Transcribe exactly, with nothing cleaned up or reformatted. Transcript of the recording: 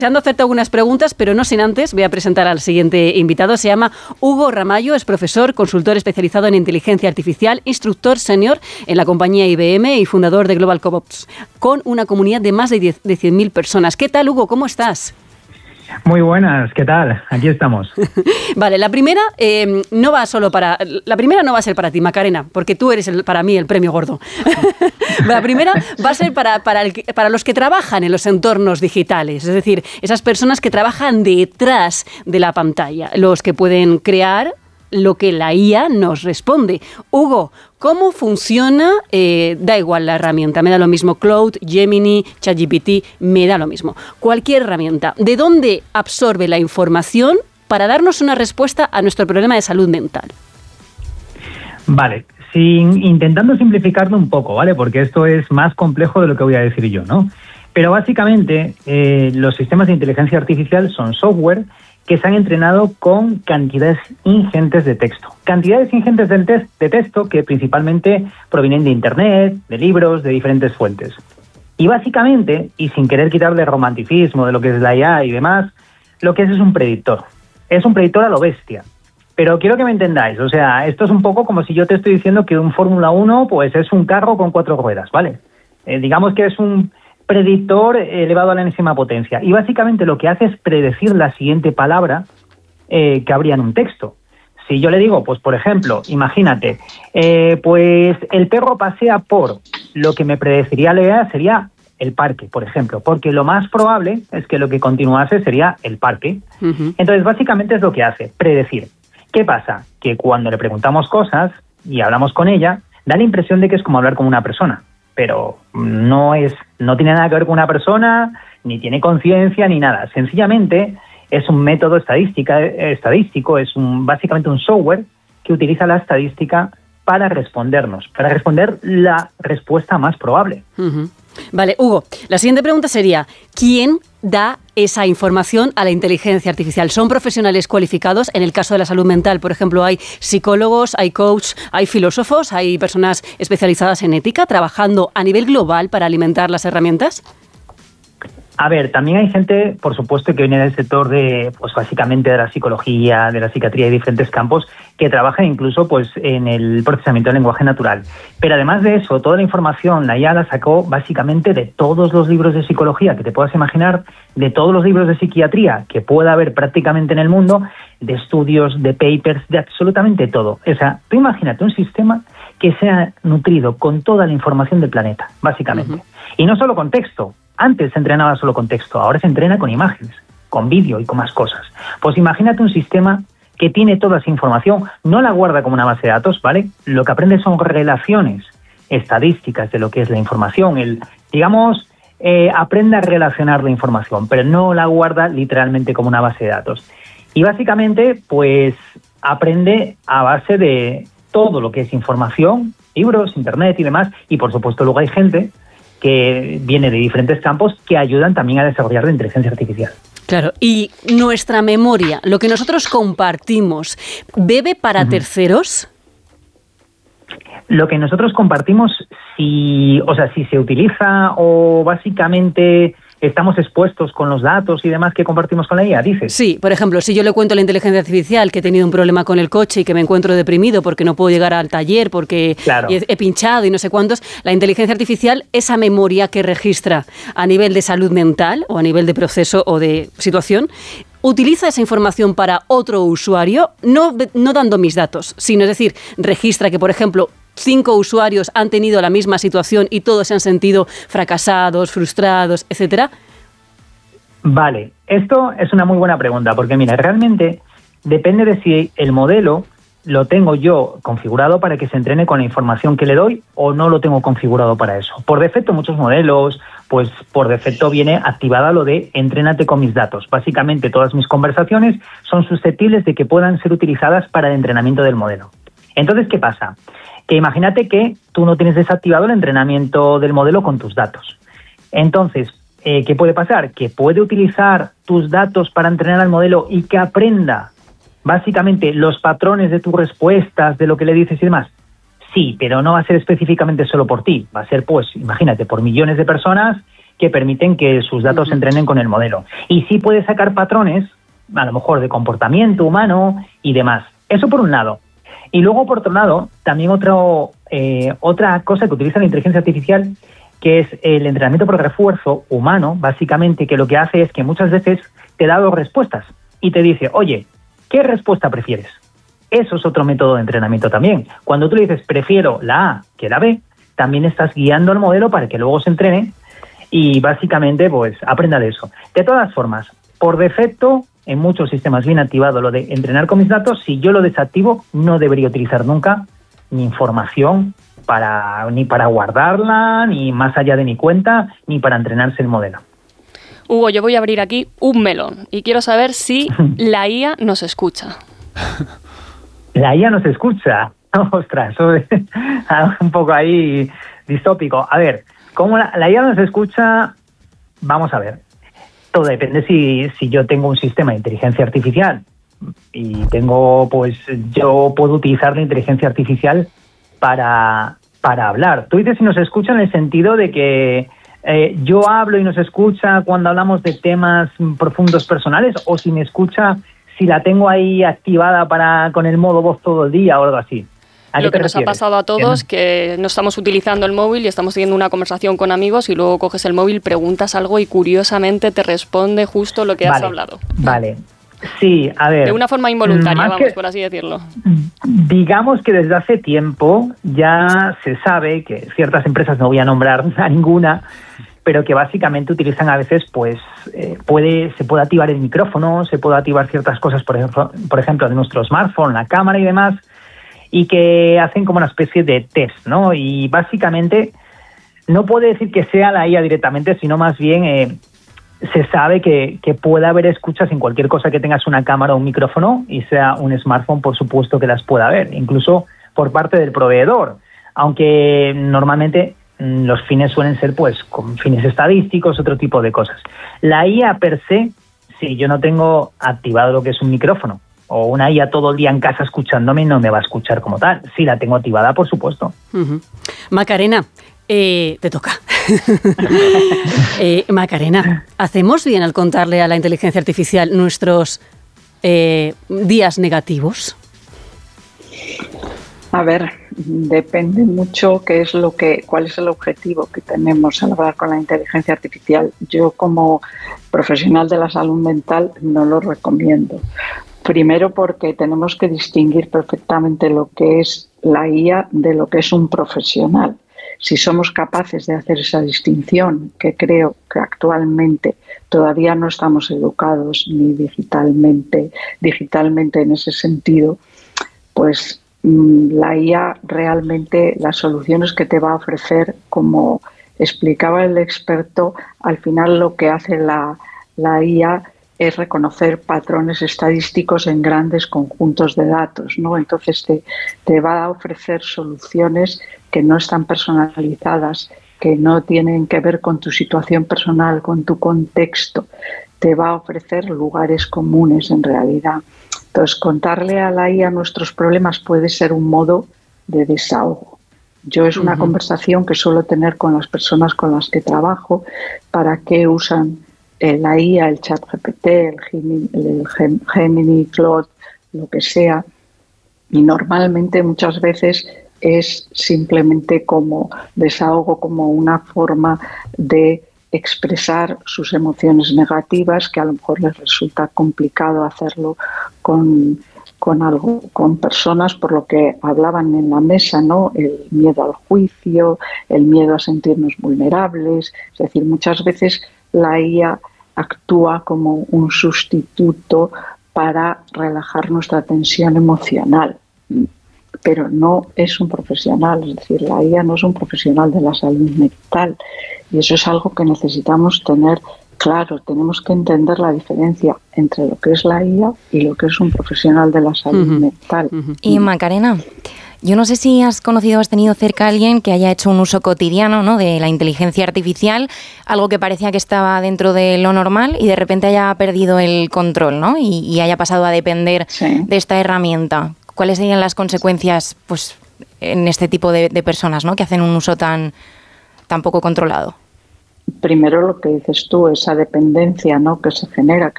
Deseando hacerte algunas preguntas, pero no sin antes, voy a presentar al siguiente invitado. Se llama Hugo Ramallo, es profesor, consultor especializado en inteligencia artificial, instructor senior en la compañía I B M y fundador de Global Cobots, con una comunidad de más de, diez, de cien mil personas. ¿Qué tal, Hugo? ¿Cómo estás? Muy buenas, ¿qué tal? Aquí estamos. Vale, la primera eh, no va solo para... La primera no va a ser para ti, Macarena, porque tú eres el, para mí el premio gordo. La primera va a ser para, para, el, para los que trabajan en los entornos digitales, es decir, esas personas que trabajan detrás de la pantalla, los que pueden crear lo que la I A nos responde. Hugo, ¿cómo funciona? Eh, da igual la herramienta, me da lo mismo. Claude, Gemini, ChatGPT, me da lo mismo. Cualquier herramienta. ¿De dónde absorbe la información para darnos una respuesta a nuestro problema de salud mental? Vale, sin, intentando simplificarlo un poco, ¿vale? Porque esto es más complejo de lo que voy a decir yo, ¿no? Pero básicamente eh, los sistemas de inteligencia artificial son software que se han entrenado con cantidades ingentes de texto. Cantidades ingentes de, te- de texto que principalmente provienen de Internet, de libros, de diferentes fuentes. Y básicamente, y sin querer quitarle romanticismo de lo que es la I A y demás, lo que es es un predictor. Es un predictor a lo bestia. Pero quiero que me entendáis, o sea, esto es un poco como si yo te estoy diciendo que un Fórmula uno pues es un carro con cuatro ruedas, ¿vale? Eh, digamos que es un predictor elevado a la enésima potencia. Y básicamente lo que hace es predecir la siguiente palabra eh, que habría en un texto. Si yo le digo, pues por ejemplo, imagínate, eh, pues el perro pasea por, lo que me predeciría la I A sería el parque, por ejemplo, porque lo más probable es que lo que continuase sería el parque. Uh-huh. Entonces, básicamente es lo que hace, predecir. ¿Qué pasa? Que cuando le preguntamos cosas y hablamos con ella, da la impresión de que es como hablar con una persona. Pero no es, no tiene nada que ver con una persona, ni tiene conciencia, ni nada. Sencillamente es un método estadística, estadístico, es un, básicamente un software que utiliza la estadística para respondernos, para responder la respuesta más probable. Uh-huh. Vale, Hugo, la siguiente pregunta sería, ¿quién da esa información a la inteligencia artificial? ¿Son profesionales cualificados? En el caso de la salud mental, por ejemplo, hay psicólogos, hay coach, hay filósofos, hay personas especializadas en ética trabajando a nivel global para alimentar las herramientas. A ver, también hay gente, por supuesto, que viene del sector de, pues básicamente de la psicología, de la psiquiatría y diferentes campos, que trabaja incluso pues en el procesamiento del lenguaje natural. Pero además de eso, toda la información la I A la sacó básicamente de todos los libros de psicología que te puedas imaginar, de todos los libros de psiquiatría que pueda haber prácticamente en el mundo, de estudios, de papers, de absolutamente todo. O sea, tú imagínate un sistema que sea nutrido con toda la información del planeta, básicamente. Uh-huh. Y no solo con texto. Antes se entrenaba solo con texto, ahora se entrena con imágenes, con vídeo y con más cosas. Pues imagínate un sistema que tiene toda esa información, no la guarda como una base de datos, ¿vale? Lo que aprende son relaciones estadísticas de lo que es la información. El, digamos, eh, aprende a relacionar la información, pero no la guarda literalmente como una base de datos. Y básicamente, pues, aprende a base de todo lo que es información, libros, internet y demás, y por supuesto luego hay gente que viene de diferentes campos que ayudan también a desarrollar la inteligencia artificial. Claro, y nuestra memoria, lo que nosotros compartimos, ¿bebe para uh-huh. terceros? Lo que nosotros compartimos, si, o sea, si se utiliza o básicamente estamos expuestos con los datos y demás que compartimos con la I A, dices. Sí, por ejemplo, si yo le cuento a la inteligencia artificial que he tenido un problema con el coche y que me encuentro deprimido porque no puedo llegar al taller porque claro. he, he pinchado y no sé cuántos, la inteligencia artificial, esa memoria que registra a nivel de salud mental o a nivel de proceso o de situación, utiliza esa información para otro usuario, no, no dando mis datos, sino es decir, registra que, por ejemplo, cinco usuarios han tenido la misma situación y todos se han sentido fracasados, frustrados, etcétera. Vale, esto es una muy buena pregunta, porque mira, realmente depende de si el modelo lo tengo yo configurado para que se entrene con la información que le doy o no lo tengo configurado para eso. Por defecto, muchos modelos, pues por defecto viene activada lo de entrénate con mis datos. Básicamente todas mis conversaciones son susceptibles de que puedan ser utilizadas para el entrenamiento del modelo. Entonces, ¿qué pasa? Que imagínate que tú no tienes desactivado el entrenamiento del modelo con tus datos. Entonces, eh, ¿qué puede pasar? Que puede utilizar tus datos para entrenar al modelo y que aprenda básicamente los patrones de tus respuestas, de lo que le dices y demás. Sí, pero no va a ser específicamente solo por ti. Va a ser, pues, imagínate, por millones de personas que permiten que sus datos se entrenen con el modelo. Y sí puede sacar patrones, a lo mejor de comportamiento humano y demás. Eso por un lado. Y luego, por otro lado, también otro, eh, otra cosa que utiliza la inteligencia artificial, que es el entrenamiento por refuerzo humano, básicamente, que lo que hace es que muchas veces te da dos respuestas y te dice, oye, ¿qué respuesta prefieres? Eso es otro método de entrenamiento también. Cuando tú le dices, prefiero la A que la B, también estás guiando al modelo para que luego se entrene y básicamente pues aprenda de eso. De todas formas, por defecto, en muchos sistemas viene activado lo de entrenar con mis datos. Si yo lo desactivo, no debería utilizar nunca ni información para ni para guardarla, ni más allá de mi cuenta, ni para entrenarse el modelo. Hugo, yo voy a abrir aquí un melón y quiero saber si la I A nos escucha. La I A nos escucha. Ostras, eso es un poco ahí distópico. A ver, ¿cómo la, la I A nos escucha? Vamos a ver. Todo depende si, si yo tengo un sistema de inteligencia artificial y tengo, pues, yo puedo utilizar la inteligencia artificial para, para hablar. Tú dices si nos escucha en el sentido de que eh, yo hablo y nos escucha cuando hablamos de temas profundos personales, o si me escucha si la tengo ahí activada para con el modo voz todo el día o algo así. Lo que nos ha pasado a todos, que no estamos utilizando el móvil y estamos teniendo una conversación con amigos y luego coges el móvil, preguntas algo y curiosamente te responde justo lo que vale, has hablado. Vale, sí, a ver. De una forma involuntaria, vamos, que, por así decirlo. Digamos que desde hace tiempo ya se sabe que ciertas empresas, no voy a nombrar a ninguna, pero que básicamente utilizan a veces, pues, eh, puede se puede activar el micrófono, se puede activar ciertas cosas, por ejemplo, por ejemplo, de nuestro smartphone, la cámara y demás, y que hacen como una especie de test, ¿no? Y básicamente no puede decir que sea la I A directamente, sino más bien eh, se sabe que, que puede haber escuchas en cualquier cosa que tengas una cámara o un micrófono, y sea un smartphone, por supuesto que las pueda haber, incluso por parte del proveedor, aunque normalmente mmm, los fines suelen ser pues con fines estadísticos, otro tipo de cosas. La I A per se, si yo no tengo activado lo que es un micrófono, o una I A todo el día en casa escuchándome, no me va a escuchar como tal. Si la tengo activada, por supuesto. Uh-huh. Macarena, eh, te toca. eh, Macarena, ¿hacemos bien al contarle a la inteligencia artificial nuestros eh, días negativos? A ver, depende mucho qué es lo que, cuál es el objetivo que tenemos al hablar con la inteligencia artificial. Yo, como profesional de la salud mental, no lo recomiendo. Primero, porque tenemos que distinguir perfectamente lo que es la I A de lo que es un profesional. Si somos capaces de hacer esa distinción, que creo que actualmente todavía no estamos educados ni digitalmente, digitalmente en ese sentido, pues mmm, la I A realmente, las soluciones que te va a ofrecer, como explicaba el experto, al final lo que hace la, la I A es reconocer patrones estadísticos en grandes conjuntos de datos, ¿no? Entonces te, te va a ofrecer soluciones que no están personalizadas, que no tienen que ver con tu situación personal, con tu contexto. Te va a ofrecer lugares comunes en realidad. Entonces, contarle a la I A nuestros problemas puede ser un modo de desahogo. Yo es una uh-huh. conversación que suelo tener con las personas con las que trabajo, para qué usan la I A, el ChatGPT, el Gemini, el Gemini, Claude, lo que sea, y normalmente muchas veces es simplemente como desahogo, como una forma de expresar sus emociones negativas, que a lo mejor les resulta complicado hacerlo con, con algo, con personas, por lo que hablaban en la mesa, ¿no? El miedo al juicio, el miedo a sentirnos vulnerables. Es decir, muchas veces la I A actúa como un sustituto para relajar nuestra tensión emocional, pero no es un profesional. Es decir, la I A no es un profesional de la salud mental, y eso es algo que necesitamos tener claro. Tenemos que entender la diferencia entre lo que es la I A y lo que es un profesional de la salud uh-huh. mental. Uh-huh. Y Macarena, yo no sé si has conocido o has tenido cerca a alguien que haya hecho un uso cotidiano, ¿no?, de la inteligencia artificial, algo que parecía que estaba dentro de lo normal y de repente haya perdido el control, ¿no?, y, y haya pasado a depender sí. de esta herramienta. ¿Cuáles serían las consecuencias, pues, en este tipo de, de personas, ¿no?, que hacen un uso tan, tan poco controlado? primero lo que dices tú, esa dependencia, ¿no?, que se genera,